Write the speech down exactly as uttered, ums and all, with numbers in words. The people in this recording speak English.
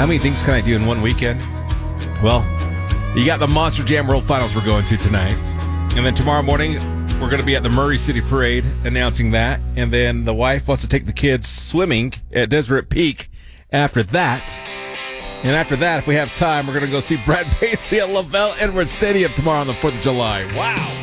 How many things can I do in one weekend? Well, you got the Monster Jam World Finals we're going to tonight. And then tomorrow morning, we're going to be at the Murray City Parade announcing that. And then the wife wants to take the kids swimming at Deseret Peak after that. And after that, if we have time, we're going to go see Brad Paisley at LaVelle Edwards Stadium tomorrow on the fourth of July. Wow.